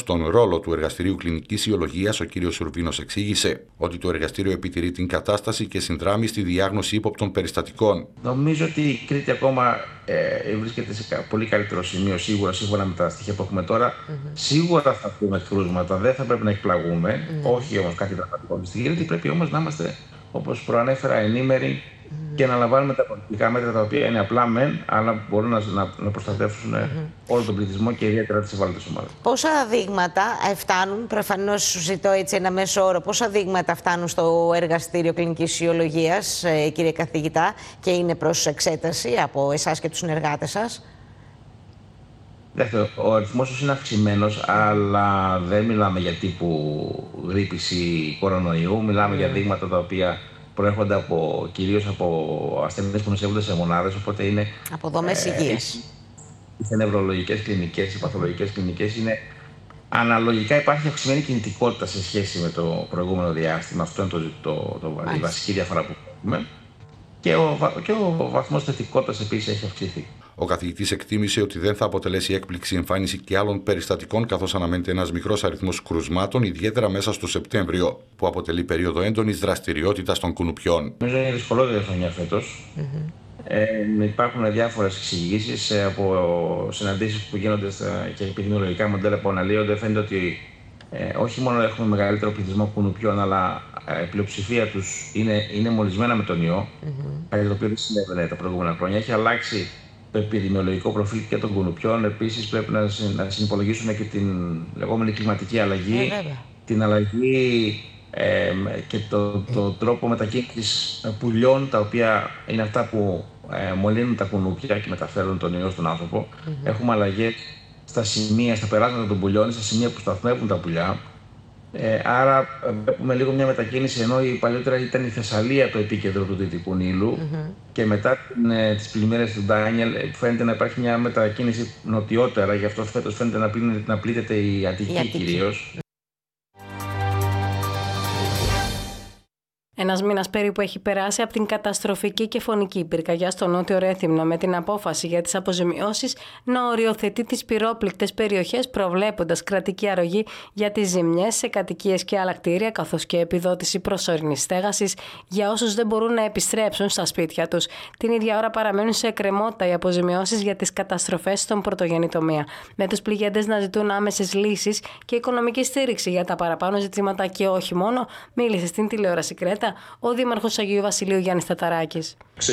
τον ρόλο του Εργαστηρίου Κλινικής Ιολογίας, ο κ. Ρουβίνος εξήγησε ότι το εργαστήριο επιτηρεί την κατάσταση και συνδράμει στη διάγνωση ύποπτων περιστατικών. Νομίζω ότι η Κρήτη ακόμα βρίσκεται σε πολύ καλύτερο σημείο, σίγουρα, σύμφωνα με τα στοιχεία που έχουμε τώρα. Σίγουρα θα πούμε κρούσματα, δεν θα πρέπει να εκπλαγούμε, όχι όμως κάτι δραματικό στην Κρήτη. Πρέπει όμως να είμαστε, όπως προανέφερα, ενήμεροι και να λαμβάνουμε τα πολιτικά μέτρα τα οποία είναι απλά μεν, αλλά μπορούν να προστατεύσουν όλο τον πληθυσμό και ιδιαίτερα τις ευάλωτες ομάδες. Πόσα δείγματα φτάνουν, προφανώς σου ζητώ έτσι ένα μέσο όρο, πόσα δείγματα φτάνουν στο Εργαστήριο Κλινικής Ιολογίας, κύριε καθηγητά, και είναι προς εξέταση από εσάς και τους συνεργάτες σας? Ο αριθμός είναι αυξημένος, αλλά δεν μιλάμε για τύπου γρίπης ή κορονοϊού. Μιλάμε για δείγματα τα οποία προέρχονται κυρίως από ασθενείς που νοσεύονται σε μονάδες, οπότε είναι από δομές υγείας. Σε νευρολογικές κλινικές, σε παθολογικές κλινικές, είναι αναλογικά υπάρχει αυξημένη κινητικότητα σε σχέση με το προηγούμενο διάστημα. Αυτό είναι η βασική διαφορά που έχουμε. Και ο βαθμός θετικότητας επίσης έχει αυξηθεί. Ο καθηγητής εκτίμησε ότι δεν θα αποτελέσει έκπληξη η εμφάνιση και άλλων περιστατικών, καθώς αναμένεται ένας μικρός αριθμός κρουσμάτων, ιδιαίτερα μέσα στο Σεπτέμβριο, που αποτελεί περίοδο έντονης δραστηριότητας των κουνουπιών. Νομίζω είναι δυσκολότερη χρονιά φέτος. Υπάρχουν διάφορες εξηγήσεις από συναντήσεις που γίνονται και επιδημιολογικά μοντέλα που αναλύονται. Φαίνεται ότι όχι μόνο έχουμε μεγαλύτερο πληθυσμό κουνουπιών, αλλά η πλειοψηφία τους είναι μολυσμένα με τον ιό, κάτι το οποίο δεν συνέβαινε τα προηγούμενα χρόνια. Έχει αλλάξει το επιδημιολογικό προφίλ και των κουνουπιών. Επίσης πρέπει να συνυπολογίσουμε και την λεγόμενη κλιματική αλλαγή, την αλλαγή και το τρόπο μετακίνησης πουλιών, τα οποία είναι αυτά που μολύνουν τα κουνούπια και μεταφέρουν τον ιό στον άνθρωπο. Έχουμε αλλαγές στα περάσματα των πουλιών, στα σημεία που σταθμεύουν τα πουλιά. Άρα βλέπουμε λίγο μια μετακίνηση, ενώ παλιότερα ήταν η Θεσσαλία το επίκεντρο του Δυτικού Νείλου και μετά τις πλημμύρες του Ντάνιελ φαίνεται να υπάρχει μια μετακίνηση νοτιότερα, γι' αυτό φέτος φαίνεται να πλήττεται η Αττική κυρίως. Ένας μήνας περίπου έχει περάσει από την καταστροφική και φωνική πυρκαγιά στο Νότιο Ρέθυμνο, με την απόφαση για τις αποζημιώσεις να οριοθετεί τις πυρόπληκτες περιοχές, προβλέποντας κρατική αρρωγή για τις ζημιές σε κατοικίες και άλλα κτίρια, καθώς και επιδότηση προσωρινής στέγασης για όσους δεν μπορούν να επιστρέψουν στα σπίτια τους. Την ίδια ώρα παραμένουν σε εκκρεμότητα οι αποζημιώσεις για τις καταστροφές στον πρωτογενή τομέα, με τους πληγέντες να ζητούν άμεσες λύσεις και οικονομική στήριξη για τα παραπάνω ζητήματα και όχι μόνο. Μίλησε στην τηλεόραση Κρέτα ο Δήμαρχος Αγίου Βασιλείου Γιάννης Ταταράκης.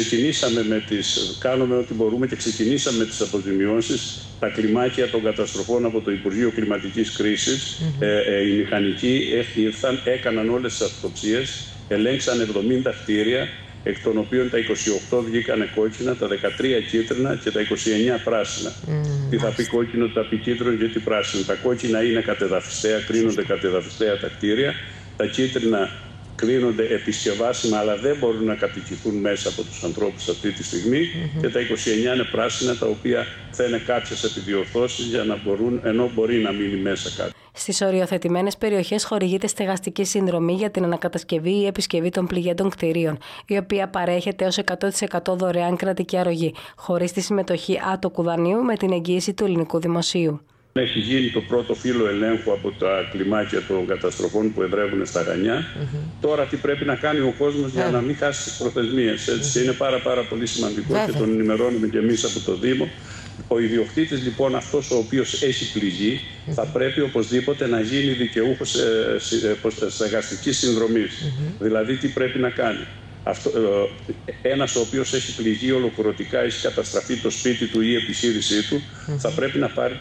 Κάνουμε ό,τι μπορούμε και ξεκινήσαμε με τις αποζημιώσεις, τα κλιμάκια των καταστροφών από το Υπουργείο Κλιματικής Κρίσης. Οι μηχανικοί ήρθαν, έκαναν όλες τις αυτοψίες, ελέγξαν 70 κτίρια, εκ των οποίων τα 28 βγήκανε κόκκινα, τα 13 κίτρινα και τα 29 πράσινα. Τι θα πει κόκκινο, τι θα πει κίτρινο και τι πράσινο. Τα κόκκινα είναι κατεδαφιστέα, κρίνονται κατεδαφιστέα τα κτίρια, τα κίτρινα κρίνονται επισκευάσιμα, αλλά δεν μπορούν να κατοικηθούν μέσα από τους ανθρώπους αυτή τη στιγμή. Και τα 29 είναι πράσινα, τα οποία θα είναι κάποιες επιδιορθώσεις για να μπορούν, ενώ μπορεί να μείνει μέσα κάτι. Στις οριοθετημένες περιοχές χορηγείται στεγαστική συνδρομή για την ανακατασκευή ή επισκευή των πληγέντων κτηρίων, η οποία παρέχεται ως 100% δωρεάν κρατική αρρωγή, χωρίς τη συμμετοχή άτοκου δανείου, με την εγγύηση του ελληνικού δημοσίου. Έχει γίνει το πρώτο φύλλο ελέγχου από τα κλιμάκια των καταστροφών που εδρεύουν στα Χανιά. Τώρα τι πρέπει να κάνει ο κόσμος για να μην χάσει τις προθεσμίες. Έτσι είναι πάρα πολύ σημαντικό και τον ενημερώνουμε και εμείς από το Δήμο. Ο ιδιοκτήτης λοιπόν, αυτός ο οποίος έχει πληγεί, θα πρέπει οπωσδήποτε να γίνει δικαιούχος στεγαστικής συνδρομής. Δηλαδή τι πρέπει να κάνει. Ένας ο οποίος έχει πληγεί ολοκληρωτικά, έχει καταστραφεί το σπίτι του ή η επιχείρησή του, θα πρέπει να πάρει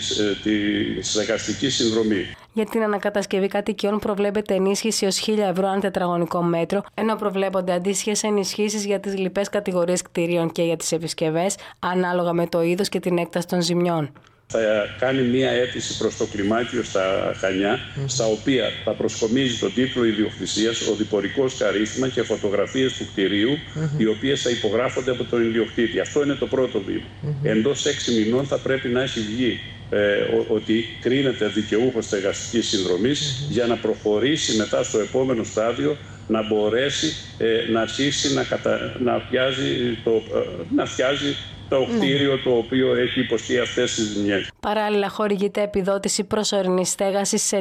τη στεγαστική συνδρομή. Για την ανακατασκευή κατοικιών προβλέπεται ενίσχυση ως 1.000 ευρώ ανά τετραγωνικό μέτρο, ενώ προβλέπονται αντίστοιχες ενισχύσεις για τις λοιπές κατηγορίες κτηρίων και για τις επισκευές, ανάλογα με το είδος και την έκταση των ζημιών. Θα κάνει μία αίτηση προς το κλιμάκιο στα Χανιά, στα οποία θα προσκομίζει τον τίτλο ιδιοκτησίας, οδηπορικό καρύφημα και φωτογραφίες του κτηρίου, οι οποίες θα υπογράφονται από τον ιδιοκτήτη. Αυτό είναι το πρώτο βήμα. Εντός 6 μηνών θα πρέπει να έχει βγει ότι κρίνεται δικαιούχος στεγαστικής συνδρομής, για να προχωρήσει μετά στο επόμενο στάδιο, να μπορέσει να αρχίσει να φτιάζει το κτίριο το οποίο έχει υποστεί αυτές τις ζημιές. Παράλληλα, χορηγείται επιδότηση προσωρινής στέγασης σε